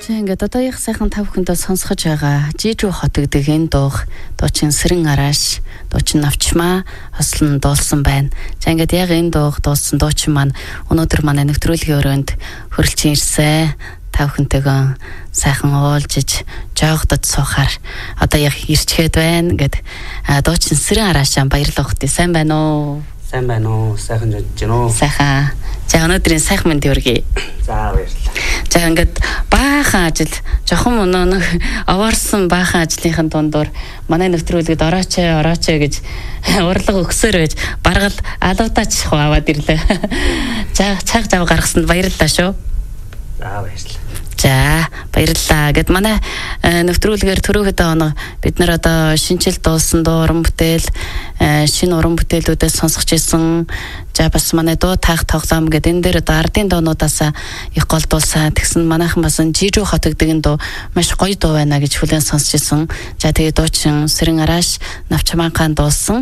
Ингээд одоо их сайхан тав хүндээ сонсгож байгаа Жижүү хот гэдэг энэ дуучин Сэрэн арааш дуучин навчмаа хослон дуулсан байна. За ингээд яг энэ дуулсан дуучин маань өнөөдөр манай нэвтрүүлгийн өрөөнд хөрөлж ирсэн. Тав хүнтэйгөө сайхан уулзж жоогдод суухаар одоо яг ирчгээд байна гэд дуучин Сэрэн араашаа баярлах хөтэ сайн байна уу? Сайн байна уу? Сайхан жиж гэнэ үү? Сайхан. За өнөөдрийн сайхан мэнд хүргэе. За баярлалаа. За ингээд баахан ажил жохон нэг овоорсон баахан ажлынхын дундуур манай нэвтрүүлэгт орооч гэж урлаг өгсөөр байж баргал алуудаач аваад ирлээ. Цаг зав гаргасанд баярлалаа шүү. За баярлалаа. За баярлалаа. Гэт манай нэвтрүүлгээр түрүүхэд оноо бид нар одоо шинжил дуулсан дуу уран бүтээл шинэ уран бүтээлүүдээс сонсгож исэн. За бас манай дуу таах тоглоом гэдэг энэ дээр одоо ардын дуунуудаас их голдуулсан. Тэгсэн манайхан бас Жижүү хот гэдэг энэ дуу маш гоё дуу байна гэж хүлээн сонсч исэн. За тэгээ дуучин Сэрэн арааш навчмаан хаан дуулсан